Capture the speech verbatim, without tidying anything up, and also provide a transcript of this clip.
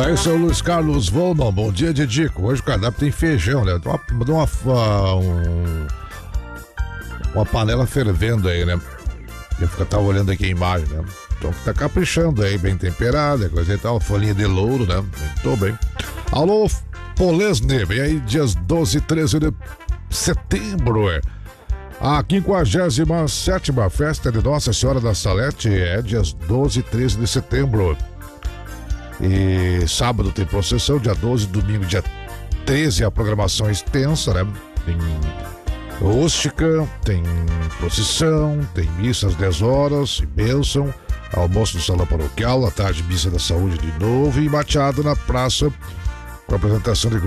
Aí, seu Luiz Carlos Volman, bom dia, Didico. Hoje o cardápio tem feijão, né? Mandou uma, uma, um, uma panela fervendo aí, né? Eu tava olhando aqui a imagem, né? Então tá caprichando aí, bem temperada, coisa e tal, folhinha de louro, né? Muito bem. Alô, Polesne, vem aí dias doze e treze de setembro, é. A quinquagésima sétima festa de Nossa Senhora da Salete é dias doze e treze de setembro. E sábado tem procissão, dia doze, domingo, dia treze, a programação é extensa, né? Tem rústica, tem procissão, tem missa às dez horas, e bênção, almoço no salão paroquial, à tarde missa da saúde de novo e bateada na praça com a apresentação de